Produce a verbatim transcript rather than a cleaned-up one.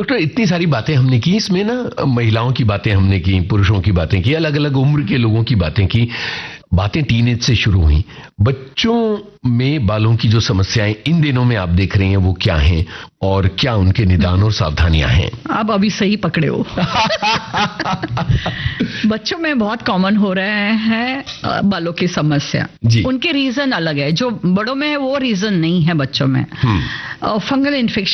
Doctor इतनी सारी बातें हमने की, इसमें ना महिलाओं की बातें हमने की, पुरुषों की बातें की, अलग अलग उम्र के लोगों की बातें की, बातें टीनेज से शुरू हुई। बच्चों में बालों की जो समस्याएं इन दिनों में आप देख रही हैं वो क्या हैं और क्या उनके निदान और सावधानियां हैं? आप अभी सही पकड़े हो। बच्चों में बहुत कॉमन हो रहे हैं बालों की समस्या। उनके रीजन अलग है, जो बड़ों में है वो रीजन नहीं है बच्चों में। Fungal infection